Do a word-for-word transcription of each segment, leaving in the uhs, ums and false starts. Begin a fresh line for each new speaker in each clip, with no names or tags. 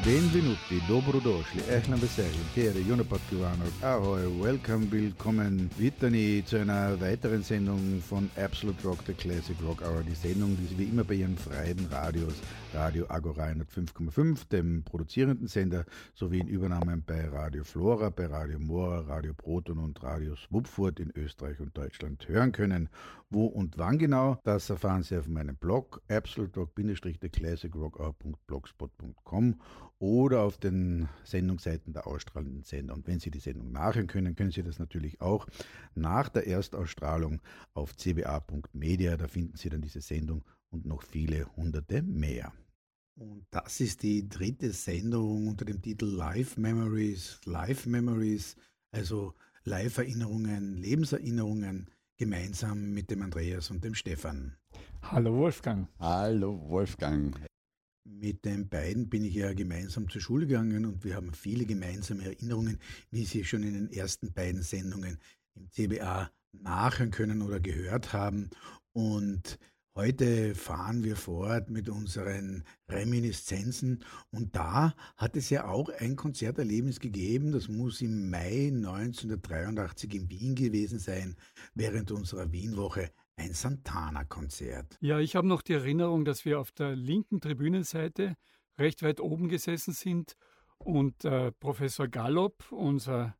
Benvenuti, dobrodošli, ehlan veseli, tere, Junapatkivanov, ahoi, welcome, willkommen, Wittani zu einer weiteren Sendung von Absolute Rock, der Classic Rock Hour. Die Sendung, die Sie wie immer bei Ihren freien Radios, Radio Agora hundertfünf Komma fünf, dem produzierenden Sender, sowie in Übernahmen bei Radio Flora, bei Radio Mora, Radio Proton und Radio Swupfurt in Österreich und Deutschland hören können. Wo und wann genau, das erfahren Sie auf meinem Blog absolute rock der classic rock hour punkt blogspot punkt com oder auf den Sendungsseiten der ausstrahlenden Sender. Und wenn Sie die Sendung nachhören können, können Sie das natürlich auch nach der Erstausstrahlung auf c b a punkt media. Da finden Sie dann diese Sendung und noch viele hunderte mehr. Und das ist die dritte Sendung unter dem Titel Live Memories, Live Memories, also Live-Erinnerungen, Lebenserinnerungen, gemeinsam mit dem Andreas und dem Stefan.
Hallo Wolfgang.
Hallo Wolfgang.
Mit den beiden bin ich ja gemeinsam zur Schule gegangen und wir haben viele gemeinsame Erinnerungen, wie Sie schon in den ersten beiden Sendungen im C B A nachhören können oder gehört haben. Und heute fahren wir fort mit unseren Reminiszenzen und da hat es ja auch ein Konzerterlebnis gegeben, das muss im Mai neunzehnhundertdreiundachtzig in Wien gewesen sein, während unserer Wienwoche. Ein Santana-Konzert.
Ja, ich habe noch die Erinnerung, dass wir auf der linken Tribünenseite recht weit oben gesessen sind und äh, Professor Gallop, unser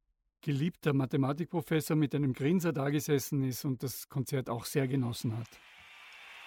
geliebter Mathematikprofessor, mit einem Grinser da gesessen ist und das Konzert auch sehr genossen hat.